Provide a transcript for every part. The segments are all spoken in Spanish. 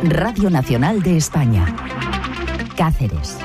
Radio Nacional de España. Cáceres.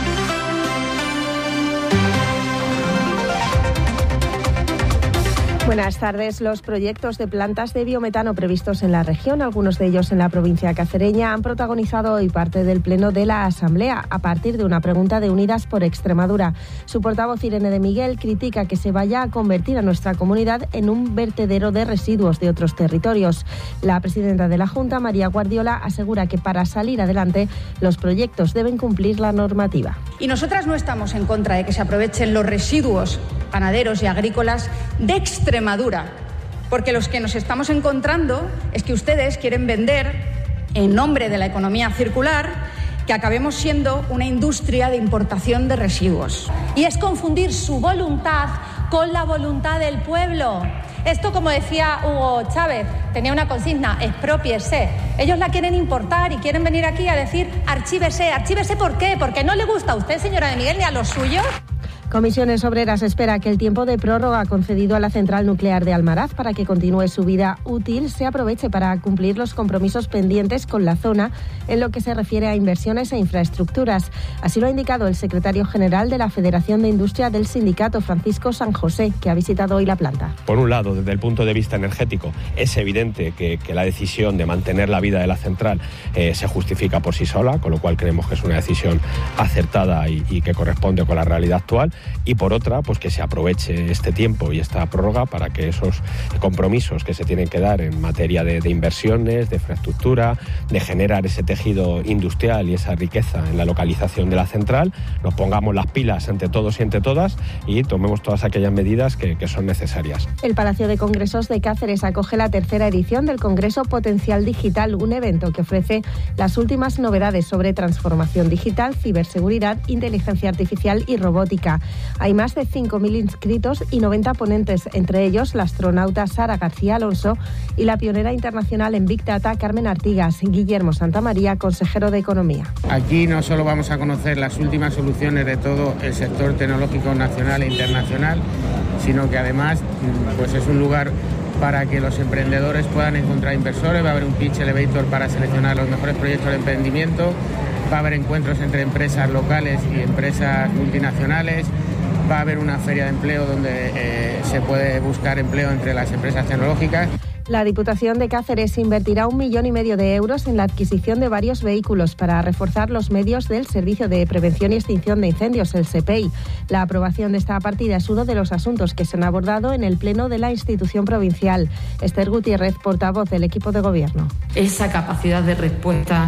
Buenas tardes. Los proyectos de plantas de biometano previstos en la región, algunos de ellos en la provincia cacereña, han protagonizado hoy parte del pleno de la Asamblea a partir de una pregunta de Unidas por Extremadura. Su portavoz, Irene de Miguel, critica que se vaya a convertir a nuestra comunidad en un vertedero de residuos de otros territorios. La presidenta de la Junta, María Guardiola, asegura que para salir adelante los proyectos deben cumplir la normativa. Y nosotras no estamos en contra de que se aprovechen los residuos ganaderos y agrícolas de Extremadura, porque los que nos estamos encontrando es que ustedes quieren vender, en nombre de la economía circular, que acabemos siendo una industria de importación de residuos. Y es confundir su voluntad con la voluntad del pueblo. Esto, como decía Hugo Chávez, tenía una consigna: exprópiese. Ellos la quieren importar y quieren venir aquí a decir archívese. ¿Archívese por qué? ¿Porque no le gusta a usted, señora de Miguel, ni a los suyos? Comisiones Obreras espera que el tiempo de prórroga concedido a la central nuclear de Almaraz para que continúe su vida útil se aproveche para cumplir los compromisos pendientes con la zona en lo que se refiere a inversiones e infraestructuras. Así lo ha indicado el secretario general de la Federación de Industria del Sindicato, Francisco San José, que ha visitado hoy la planta. Por un lado, desde el punto de vista energético, es evidente que la decisión de mantener la vida de la central se justifica por sí sola, con lo cual creemos que es una decisión acertada y que corresponde con la realidad actual. Y por otra, pues que se aproveche este tiempo y esta prórroga para que esos compromisos que se tienen que dar en materia de inversiones, de infraestructura, de generar ese tejido industrial y esa riqueza en la localización de la central, nos pongamos las pilas entre todos y entre todas y tomemos todas aquellas medidas que son necesarias. El Palacio de Congresos de Cáceres acoge la tercera edición del Congreso Potencial Digital, un evento que ofrece las últimas novedades sobre transformación digital, ciberseguridad, inteligencia artificial y robótica. Hay más de 5.000 inscritos y 90 ponentes, entre ellos la astronauta Sara García Alonso y la pionera internacional en Big Data, Carmen Artigas. Guillermo Santamaría, consejero de Economía. Aquí no solo vamos a conocer las últimas soluciones de todo el sector tecnológico nacional e internacional, sino que además pues es un lugar para que los emprendedores puedan encontrar inversores. Va a haber un pitch elevator para seleccionar los mejores proyectos de emprendimiento. Va a haber encuentros entre empresas locales y empresas multinacionales. Va a haber una feria de empleo donde se puede buscar empleo entre las empresas tecnológicas. La Diputación de Cáceres invertirá 1,5 millones de euros en la adquisición de varios vehículos para reforzar los medios del Servicio de Prevención y Extinción de Incendios, el SEPEI. La aprobación de esta partida es uno de los asuntos que se han abordado en el Pleno de la institución provincial. Esther Gutiérrez, portavoz del equipo de gobierno. Esa capacidad de respuesta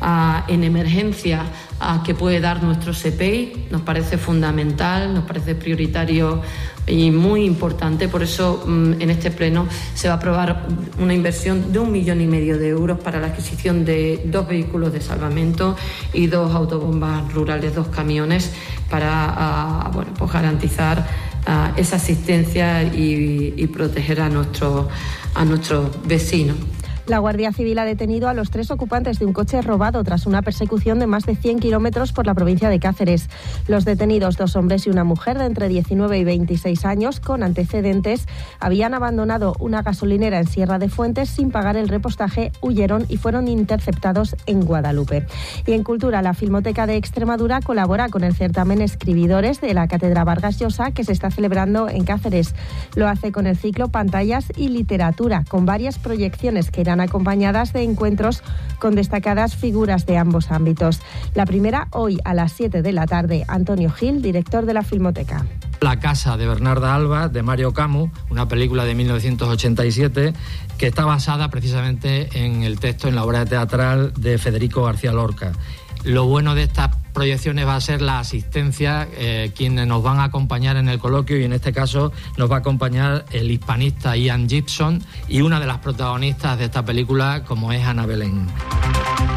en emergencia que puede dar nuestro SEPEI nos parece fundamental, nos parece prioritario y muy importante. Por eso en este pleno se va a aprobar una inversión de 1,5 millones de euros para la adquisición de 2 vehículos de salvamento y 2 autobombas rurales, 2 camiones para pues garantizar esa asistencia y proteger a nuestros vecinos. La Guardia Civil ha detenido a los 3 ocupantes de un coche robado tras una persecución de más de 100 kilómetros por la provincia de Cáceres. Los detenidos, 2 hombres y una mujer de entre 19 y 26 años, con antecedentes, habían abandonado una gasolinera en Sierra de Fuentes sin pagar el repostaje, huyeron y fueron interceptados en Guadalupe. Y en Cultura, la Filmoteca de Extremadura colabora con el certamen Escribidores de la Cátedra Vargas Llosa, que se está celebrando en Cáceres. Lo hace con el ciclo Pantallas y Literatura, con varias proyecciones que irán acompañadas de encuentros con destacadas figuras de ambos ámbitos. La primera hoy a las 7 de la tarde. Antonio Gil, director de la Filmoteca. La casa de Bernarda Alba, de Mario Camus, una película de 1987 que está basada precisamente en el texto, en la obra teatral de Federico García Lorca. Lo bueno de estas proyecciones va a ser la asistencia, quienes nos van a acompañar en el coloquio, y en este caso nos va a acompañar el hispanista Ian Gibson y una de las protagonistas de esta película, como es Ana Belén.